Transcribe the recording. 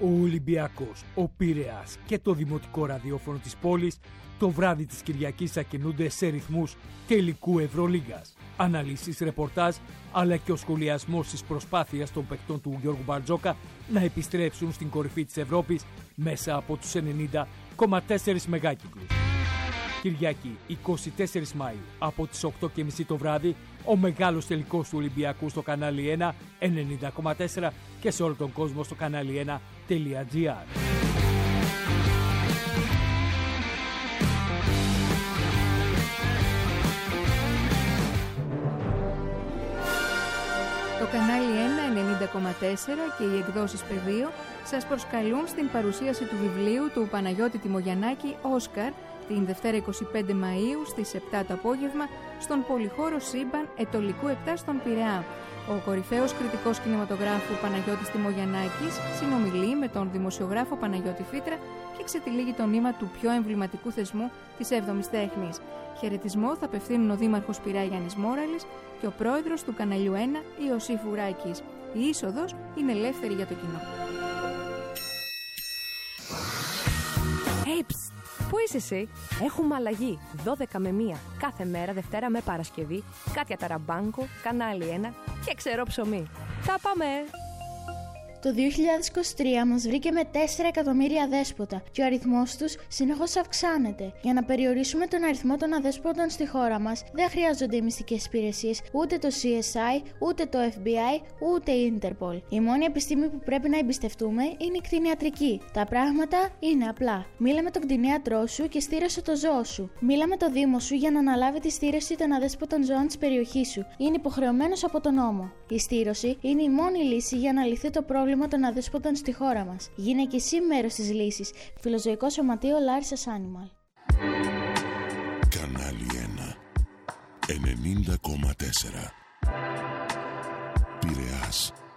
Ο Ολυμπιακός, ο Πειραιάς και το δημοτικό ραδιόφωνο της πόλης το βράδυ της Κυριακής θα κινούνται σε ρυθμούς τελικού Ευρωλίγκας. Αναλύσεις, ρεπορτάζ, αλλά και ο σχολιασμός της προσπάθειας των παικτών του Γιώργου Μπαρτζόκα να επιστρέψουν στην κορυφή της Ευρώπης μέσα από τους 90,4 μεγάκυκλους. Κυριακή 24 Μαΐου από τις 8:30 το βράδυ, ο μεγάλος τελικός του Ολυμπιακού στο κανάλι 1, 90,4 και σε όλο τον κόσμο στο κανάλι 1.gr. Το κανάλι 1, 90,4 και οι εκδόσεις Πεδίο σας προσκαλούν στην παρουσίαση του βιβλίου του Παναγιώτη Τιμογιαννάκη «Όσκαρ» την Δευτέρα 25 Μαΐου στις 7 το απόγευμα στον πολυχώρο Σύμπαν Ετωλικού 7 στον Πειραιά. Ο κορυφαίος κριτικός κινηματογράφου Παναγιώτης Τιμογιαννάκης συνομιλεί με τον δημοσιογράφο Παναγιώτη Φύτρα και ξετυλίγει το νήμα του πιο εμβληματικού θεσμού της 7ης τέχνης. Χαιρετισμό θα απευθύνουν ο Δήμαρχος Πειραιά Γιάννης Μόραλης και ο πρόεδρος του καναλιού 1 Ιωσήφ Ουράκης. Η είσοδος είναι ελεύθερη για το κοινό. Πού είσαι εσύ? Έχουμε αλλαγή 12 με 1 κάθε μέρα, Δευτέρα με Παρασκευή. Κάτια Ταραμπάνκο, κανάλι 1 και ξερό ψωμί. Τα πάμε! Το 2023 μας βρήκε με 4 εκατομμύρια αδέσποτα και ο αριθμός τους συνεχώς αυξάνεται. Για να περιορίσουμε τον αριθμό των αδέσποτων στη χώρα μας, δεν χρειάζονται οι μυστικές υπηρεσίες, ούτε το CSI, ούτε το FBI, ούτε η Interpol. Η μόνη επιστήμη που πρέπει να εμπιστευτούμε είναι η κτηνιατρική. Τα πράγματα είναι απλά. Μίλα με τον κτηνίατρό σου και στήρωσε το ζώο σου. Μίλα με το Δήμο σου για να αναλάβει τη στήρωση των αδέσποτων ζώων της περιοχής σου. Είναι υποχρεωμένος από τον νόμο. Η στήρωση είναι η μόνη λύση για να λυθεί το πρόβλημα των αδέσποτων στη χώρα μας. Γίνε και εσύ μέρος της λύσης. Φιλοζωικό Σωματείο Λάρισας Animal. Κανάλι 1 90,4 Πειραιάς.